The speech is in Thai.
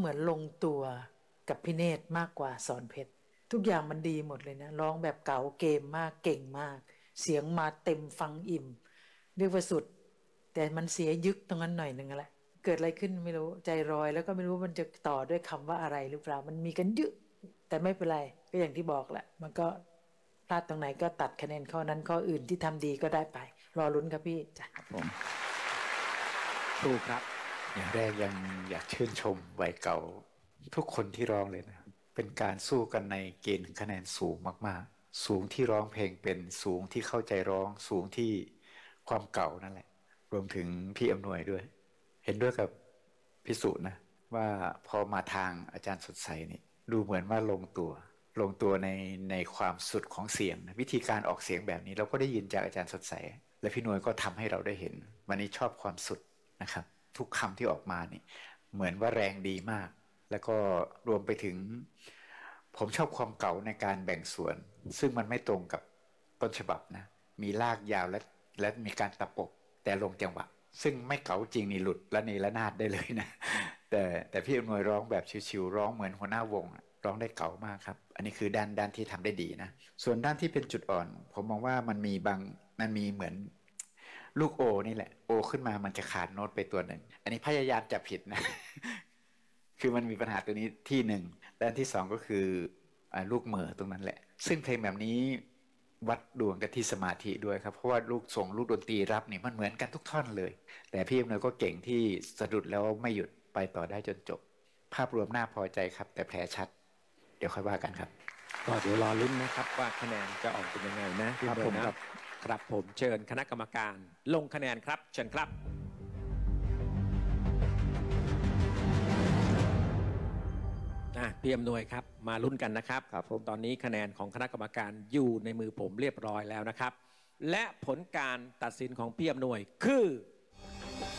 มือนลงตัวกับพี่เนตรมากกว่าสอนเพชรทุกอย่างมันดีหมดเลยนะร้องแบบเก๋าเกมมากเก่งมากเสียงมาเต็มฟังอิ่มเรียกว่าสุดแต่มันเสียยึกตรงนั้นหน่อยหนึ่งแหละเกิดอะไรขึ้นไม่รู้ใจรอยแล้วก็ไม่รู้มันจะต่อด้วยคำว่าอะไรหรือเปล่ามันมีกันเยอะแต่ไม่เป็นไรก็อย่างที่บอกแหละมันก็พลาดตรงไหนก็ตัดคะแนนข้อนั้นข้ออื่นที่ทำดีก็ได้ไปรอลุ้นครับพี่จ้ะครับผมถูกครับอย่างแรกยังอยากชื่นชมวัยเก่าทุกคนที่ร้องเลยนะเป็นการสู้กันในเกณฑ์คะแนนสูงมากๆสูงที่ร้องเพลงเป็นสูงที่เข้าใจร้องสูงที่ความเก่านั่นแหละรวมถึงพี่อำนวยด้วยเห็นด้วยกับพิสุนะว่าพอมาทางอาจารย์สดใสนี่ดูเหมือนว่าลงตัวในความสุดของเสียงนะวิธีการออกเสียงแบบนี้เราก็ได้ยินจากอาจารย์สดใสและพี่หน่วยก็ทำให้เราได้เห็นวันนี้ชอบความสุดนะครับทุกคำที่ออกมานี่เหมือนว่าแรงดีมากแล้วก็รวมไปถึงผมชอบความเก่าในการแบ่งส่วนซึ่งมันไม่ตรงกับต้นฉบับนะมีลากยาวและมีการตะปบแต่ลงจังหวะซึ่งไม่เก๋าจริงนี่หลุดและเนระนาดได้เลยนะแต่พี่อำนวยร้องแบบชิวๆร้องเหมือนหัวหน้าวงร้องได้เก๋ามากครับอันนี้คือด้านที่ทำได้ดีนะส่วนด้านที่เป็นจุดอ่อนผมมองว่ามันมีเหมือนลูกโอนี่แหละโอขึ้นมามันจะขาดโน้ตไปตัวหนึ่งอันนี้พยายามจะผิดนะคือมันมีปัญหาตัวนี้ที่หนึ่งด้านที่สองก็คือลูกเหม่อตรงนั้นแหละซึ่งเพลงแบบนี้วัดดวงกันที่สมาธิด้วยครับเพราะว่าลูกดนตรีรับนี่มันเหมือนกันทุกท่อนเลยแต่พี่อำนวยก็เก่งที่สะดุดแล้วไม่หยุดไปต่อได้จนจบภาพรวมน่าพอใจครับแต่แผลชัดเดี๋ยวค่อยว่ากันครับก็เดี๋ยวรอลุ้นนะครับว่าคะแนนจะออกเป็นยังไงนะครับผมครับผมเชิญคณะกรรมการลงคะแนนครับเชิญครับพี่อำนวยครับมาลุ้นกันนะครับผมตอนนี้คะแนนของคณะกรรมการอยู่ในมือผมเรียบร้อยแล้วนะครับและผลการตัดสินของพี่อำนวยคือ